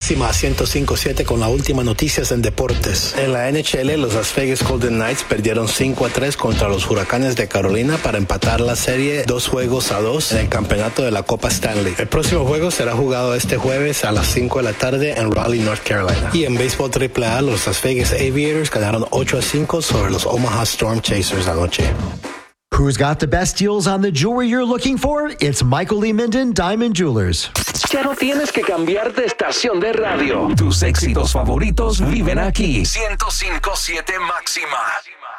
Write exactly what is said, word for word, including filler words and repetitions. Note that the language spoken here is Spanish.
Máxima ciento cinco siete con las últimas noticias en deportes. En la N H L, los Las Vegas Golden Knights perdieron cinco a tres contra los Huracanes de Carolina para empatar la serie dos juegos a dos en el campeonato de la Copa Stanley. El próximo juego será jugado este jueves a las cinco de la tarde en Raleigh, North Carolina. Y en béisbol triple A, los Las Vegas Aviators ganaron ocho a cinco sobre los Omaha Storm Chasers anoche. Who's got the best deals on the jewelry you're looking for? It's Michael Lee Minden Diamond Jewelers. Ya no tienes que cambiar de estación de radio. Tus éxitos favoritos viven aquí. ciento cinco punto siete Máxima.